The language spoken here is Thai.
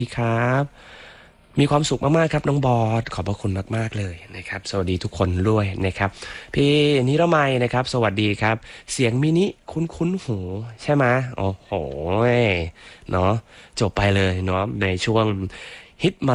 ดีครับมีความสุขมากๆครับน้องบอสขอบพระคุณมากๆเลยนะครับสวัสดีทุกคนด้วยนะครับพี่นิรมัยนะครับสวัสดีครับเสียงมินิคุ้นหูใช่ไหมโอ้โหเนาะจบไปเลยเนาะในช่วงฮิตมา